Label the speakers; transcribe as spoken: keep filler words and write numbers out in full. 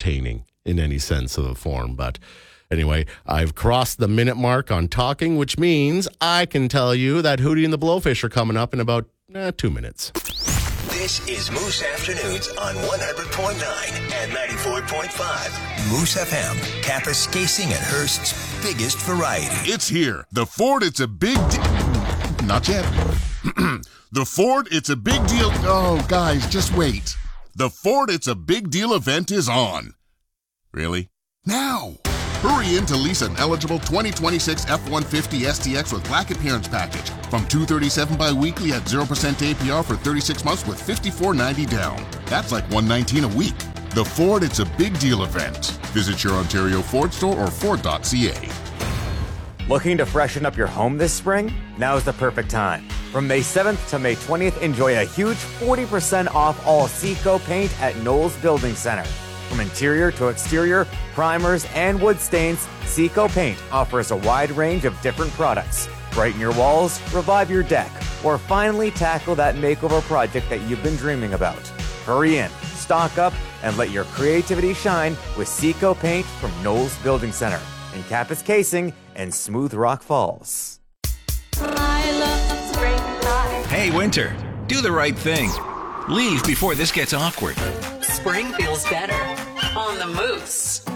Speaker 1: entertaining in any sense of the form. But anyway, I've crossed the minute mark on talking, which means I can tell you that Hootie and the Blowfish are coming up in about eh, two minutes.
Speaker 2: This is Moose Afternoons on one hundred point nine and ninety-four point five. Moose F M, Kapuskasing and Hearst's biggest variety.
Speaker 3: It's here. The Ford, it's a big deal. Not yet. The Ford, it's a big deal. Oh, guys, just wait. The Ford, it's a big deal event is on. Really? Now. Hurry in to lease an eligible twenty twenty-six F one fifty S T X with Black Appearance Package from two hundred thirty-seven dollars bi-weekly at zero percent A P R for thirty-six months with fifty-four ninety down. That's like one hundred nineteen dollars a week. The Ford, it's a big deal event. Visit your Ontario Ford store or Ford dot C A.
Speaker 4: Looking to freshen up your home this spring? Now's the perfect time. From May seventh to May twentieth, enjoy a huge forty percent off all Seco paint at Knowles Building Center. From interior to exterior, primers, and wood stains, Seco Paint offers a wide range of different products. Brighten your walls, revive your deck, or finally tackle that makeover project that you've been dreaming about. Hurry in, stock up, and let your creativity shine with Seco Paint from Knowles Building Center in Kapuskasing and Smooth Rock Falls.
Speaker 5: I love springtime.
Speaker 6: Hey, winter, do the right thing. Leave before this gets awkward.
Speaker 5: Spring feels better on the Moose.